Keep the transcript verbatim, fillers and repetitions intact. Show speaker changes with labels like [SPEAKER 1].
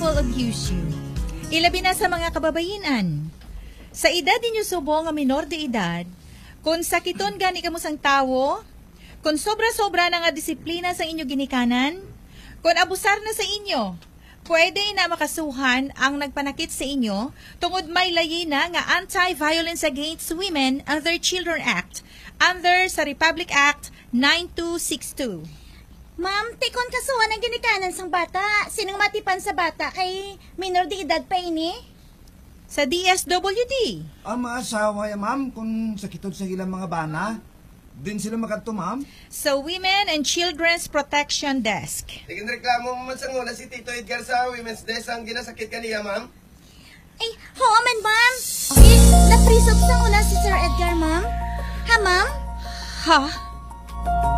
[SPEAKER 1] sexual abuse you. Ilabi na sa mga kababayinan. Sa edad ninyo subo nga minor de edad, kung sakiton gani kamo sang tawo, kung sobra-sobra na nga disiplina sa inyo ginikanan, kung abusar na sa inyo, pwede na makasuhan ang nagpanakit sa inyo tungod may layina nga Anti-Violence Against Women and Their Children Act under sa Republic Act nine two six two.
[SPEAKER 2] Ma'am, tikon kasuhan ang ginikanan sang bata. Sinong matipan sa bata kay minor de edad pa ini?
[SPEAKER 1] Sa D S W D.
[SPEAKER 3] Ang mga asawa ya, ma'am, kung sakitod sa ilang mga bana, din sila makadto, ma'am.
[SPEAKER 1] Sa Women and Children's Protection Desk.
[SPEAKER 4] Tigin reklamo mo man sa nguna si Tito Edgar sa Women's Desk ang ginasakit kaniya, ma'am.
[SPEAKER 2] Ay, ho, man, ma'am. Okay, naprisok sa una si Sir Edgar, ma'am. Ha, ma'am?
[SPEAKER 1] Ha?